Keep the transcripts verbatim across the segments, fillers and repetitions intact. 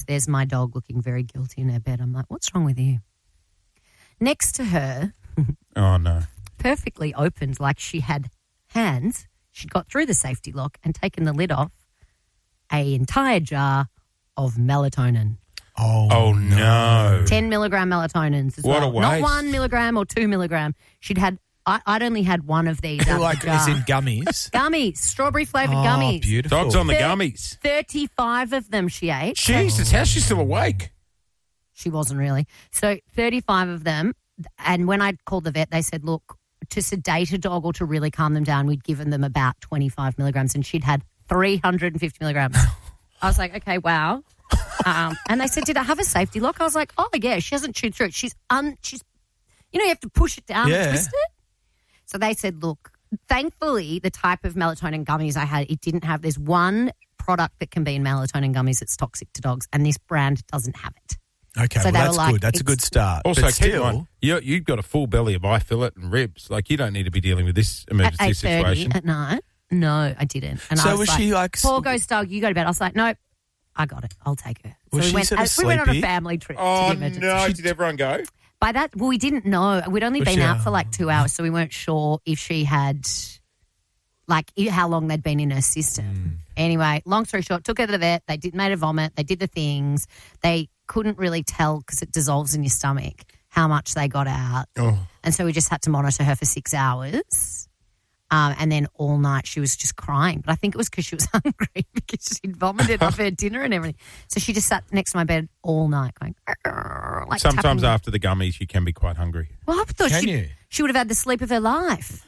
There's my dog looking very guilty in her bed. I'm like, what's wrong with you? Next to her, oh, no. perfectly opened, like she had hands, she'd got through the safety lock and taken the lid off, a entire jar of melatonin. Oh, oh no. ten milligram melatonins as What well. a waste. Not one milligram or two milligram. She'd had, I, I'd only had one of these out like of the jar. as in gummies. Gummies, strawberry flavoured Oh, gummies. beautiful. Dogs on the Thir- gummies. thirty-five of them she ate. Jesus, how's she still awake? She wasn't really. So thirty-five of them. And when I called the vet, they said, look, to sedate a dog or to really calm them down, we'd given them about twenty-five milligrams and she'd had three hundred fifty milligrams. I was like, okay, wow. Um, and they said, did I have a safety lock? I was like, oh, yeah, she hasn't chewed through it. She's, un, she's, you know, you have to push it down Yeah. and twist it. So they said, look, thankfully, the type of melatonin gummies I had, it didn't have, there's one product that can be in melatonin gummies that's toxic to dogs, and this brand doesn't have it. Okay, So well, they were that's like, good. That's a it's- good start. Also, but keep still, in mind, you, you've got a full belly of eye fillet and ribs. Like, you don't need to be dealing with this At emergency eight thirty situation. at night? No, I didn't. And So I was, was like, she like- Poor ghost dog, you go to bed. I was like, nope, I got it. I'll take her. Was so we she went, sort of uh, we went on a sleepy? family trip Oh, to the emergency. no. Did everyone go? By that, well, we didn't know. We'd only Was been she- out for like two hours, so we weren't sure if she had, like, i- how long they'd been in her system. Mm. Anyway, long story short, took her to the vet. They did made her vomit. They did the things. They couldn't really tell because it dissolves in your stomach how much they got out. Oh. And so we just had to monitor her for six hours. Um, and then all night she was just crying. But I think it was because she was hungry because she'd vomited off her dinner and everything. So she just sat next to my bed all night going, "Arr," like Sometimes tapping- after the gummies, you can be quite hungry. Well, I thought Can she, you? she would have had the sleep of her life.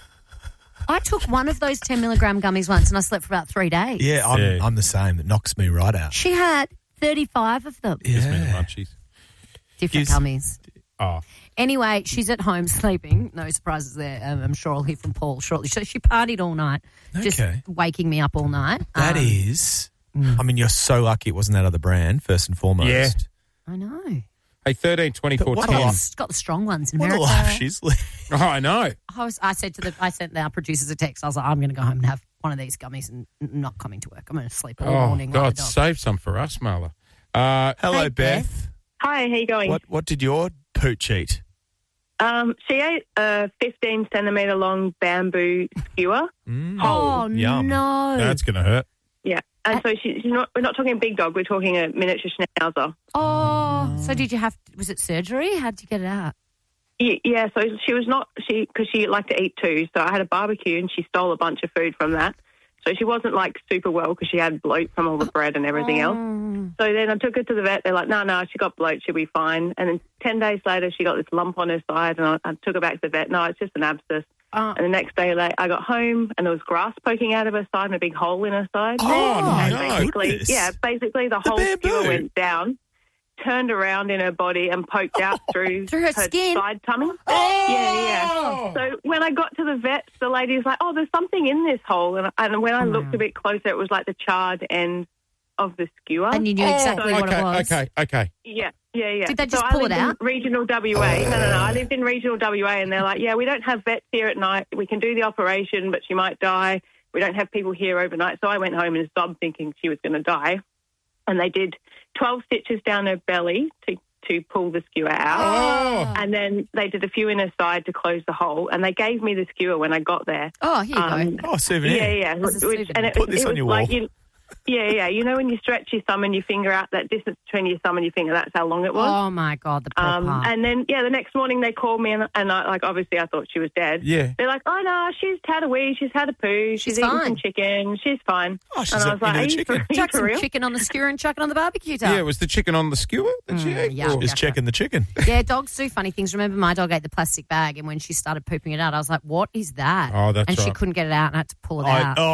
I took one of those ten milligram gummies once and I slept for about three days. yeah, I'm, Yeah. I'm the same. It knocks me right out. She had thirty-five of them. Gives me the Yeah. munchies. Different Gives- gummies. Oh. Anyway, she's at home sleeping. No surprises there. Um, I'm sure I'll hear from Paul shortly. So she partied all night, just Okay. waking me up all night. That Um, is, I mean, you're so lucky it wasn't that other brand, first and foremost. Yeah. I know. Hey, thirteen twenty-four But what Got, a ten. life. the, got the strong ones in What a America. life she's living. Oh, I know. I, was, I said to the, I sent our producers a text. I was like, I'm going to go home and have one of these gummies and n- not coming to work. I'm going to sleep all Oh, morning. God, like a dog. save some for us, Marla. Uh, Hello, Hey, Beth. Hi, how you going? What What did your pooch eat? Um, she ate a fifteen centimetre long bamboo skewer. Mm. Oh, Yum. no. that's going to hurt. Yeah. And so she, she's not, we're not talking a big dog, we're talking a miniature schnauzer. Oh, so did you have, was it surgery? How did you get it out? Yeah, yeah, so she was not, she because she liked to eat too, so I had a barbecue and she stole a bunch of food from that. So she wasn't like super well because she had bloat from all the bread and everything else. Oh. So then I took her to the vet. They're like, no, no, she got bloat. She'll be fine. And then ten days later, she got this lump on her side and I, I took her back to the vet. No, it's just an abscess. Oh. And the next day, like, I got home and there was grass poking out of her side and a big hole in her side. Oh, and no. basically, Goodness. yeah, basically the, The whole bamboo. skewer went down, turned around in her body and poked out through, Through her skin? side tummy. Oh! Yeah, yeah. So when I got to the vet, the lady's like, oh, there's something in this hole. And, and when I Oh, looked wow. a bit closer, it was like the charred end of the skewer. And you knew exactly oh, what okay, it was. Okay, okay. Yeah, yeah, yeah. Did they just so pull I it lived out? in regional W A. No, no, no. I lived in regional W A and they're like, yeah, we don't have vets here at night. We can do the operation, but she might die. We don't have people here overnight. So I went home and stopped thinking she was going to die. And they did twelve stitches down her belly to, to pull the skewer out. Oh. And then they did a few in her side to close the hole. And they gave me the skewer when I got there. Oh, here you Um, go. Oh, souvenir. Yeah, yeah. As a Which- souvenir. and it, Put this it on was your like wall. You, yeah, yeah. You know when you stretch your thumb and your finger out, that distance between your thumb and your finger, that's how long it was. Oh, my God, the poor Um, part. and then, yeah, the next morning they called me and, and I, like, obviously I thought she was dead. Yeah. They're like, oh, no, she's had a wee, she's had a poo, she's, She's eaten fine. some chicken, she's fine. Oh, she's and I was into like, the are you chicken. for, are you Chuck for some real? chicken on the skewer and chuck it on the barbecue top. Yeah, was the chicken on the skewer that she Mm, ate? yeah. Or- Just checking the chicken. Yeah, dogs do funny things. Remember, my dog ate the plastic bag, and when she started pooping it out, I was like, what is that? Oh, that's And she right. couldn't get it out, and I had to pull it I, out.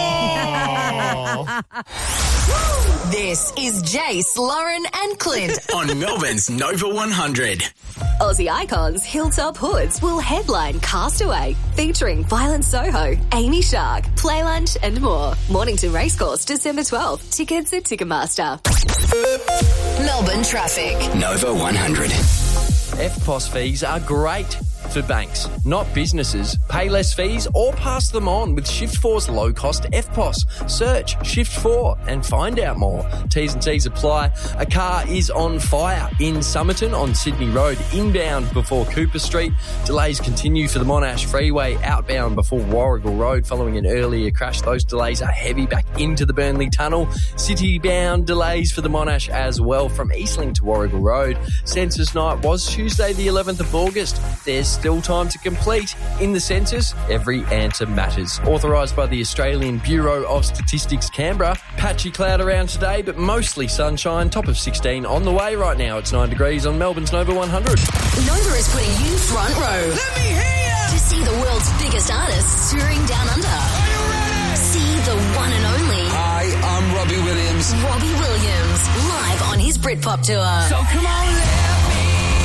oh. This is Jace, Lauren, and Clint. On Melbourne's Nova one hundred. Aussie icons Hilltop Hoods will headline Castaway, featuring Violent Soho, Amy Shark, Play Lunch, and more. Mornington Racecourse, December twelfth. Tickets at Ticketmaster. Melbourne traffic. Nova one hundred. F P O S fees are great. For banks, not businesses. Pay less fees or pass them on with Shift four's low-cost F P O S. Search Shift four and find out more. T's and C's apply. A car is on fire in Somerton on Sydney Road, inbound before Cooper Street. Delays continue for the Monash Freeway, outbound before Warrigal Road following an earlier crash. Those delays are heavy back into the Burnley Tunnel. City-bound delays for the Monash as well from Eastling to Warrigal Road. Census night was Tuesday the eleventh of August. There's still time to complete. In the census, every answer matters. Authorised by the Australian Bureau of Statistics, Canberra. Patchy cloud around today, but mostly sunshine. Top of sixteen on the way right now. It's nine degrees on Melbourne's Nova one hundred. Nova is putting you front row. Let me hear ya! To see the world's biggest artists touring down under. Are you ready? See the one and only. Hi, I'm Robbie Williams. Robbie Williams, live on his Britpop tour. So come on, let me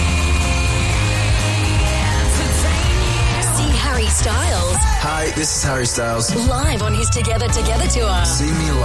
entertain you. See Harry Styles. Hi, this is Harry Styles. Live on his Together Together tour. See me